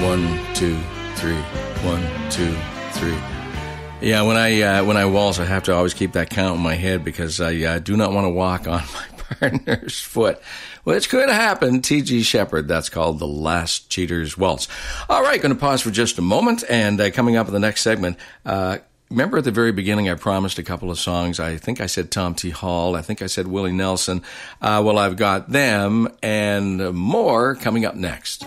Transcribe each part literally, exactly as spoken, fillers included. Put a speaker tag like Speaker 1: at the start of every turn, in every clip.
Speaker 1: One, two, three. One, two, three. Yeah, when I uh, when I waltz, I have to always keep that count in my head because I uh, do not want to walk on my partner's foot, which could happen. T G Shepherd, that's called The Last Cheater's Waltz. All right, going to pause for just a moment, and uh, coming up in the next segment, uh, remember at the very beginning I promised a couple of songs. I think I said Tom T. Hall. I think I said Willie Nelson. Uh, well, I've got them and more coming up next.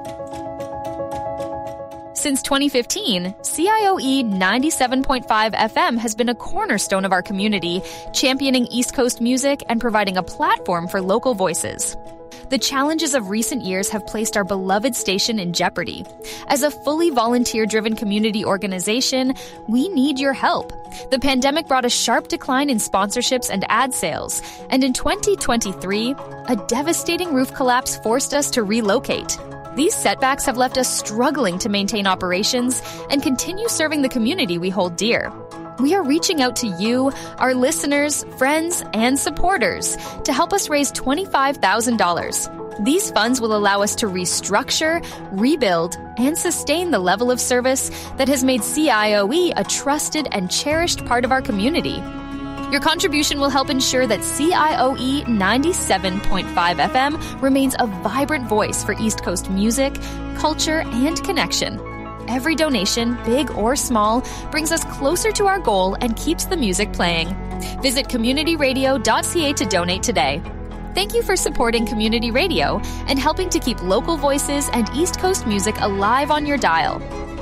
Speaker 2: Since twenty fifteen, C I O E ninety-seven point five F M has been a cornerstone of our community, championing East Coast music and providing a platform for local voices. The challenges of recent years have placed our beloved station in jeopardy. As a fully volunteer-driven community organization, we need your help. The pandemic brought a sharp decline in sponsorships and ad sales, and in twenty twenty-three, a devastating roof collapse forced us to relocate. These setbacks have left us struggling to maintain operations and continue serving the community we hold dear. We are reaching out to you, our listeners, friends, and supporters to help us raise twenty-five thousand dollars. These funds will allow us to restructure, rebuild, and sustain the level of service that has made C I O E a trusted and cherished part of our community. Your contribution will help ensure that C I O E ninety-seven point five F M remains a vibrant voice for East Coast music, culture, and connection. Every donation, big or small, brings us closer to our goal and keeps the music playing. Visit community radio dot c a to donate today. Thank you for supporting community radio and helping to keep local voices and East Coast music alive on your dial.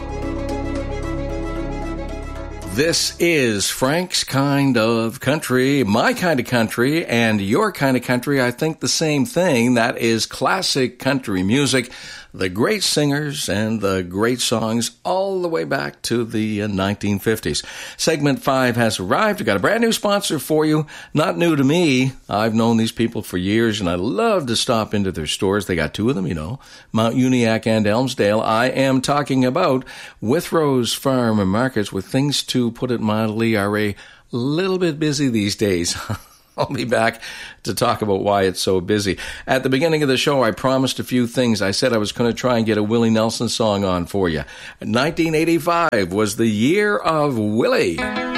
Speaker 1: This is Frank's Kind of Country, my kind of country, and your kind of country. I think the same thing. That is classic country music, the great singers and the great songs all the way back to the uh, nineteen fifties. Segment five has arrived. I've got a brand new sponsor for you. Not new to me. I've known these people for years, and I love to stop into their stores. They got two of them, you know, Mount Uniacke and Elmsdale. I am talking about Withrose Farm and Markets, with things, to put it mildly, are a little bit busy these days. I'll be back to talk about why it's so busy. At the beginning of the show, I promised a few things. I said I was going to try and get a Willie Nelson song on for you. nineteen eighty-five was the year of Willie.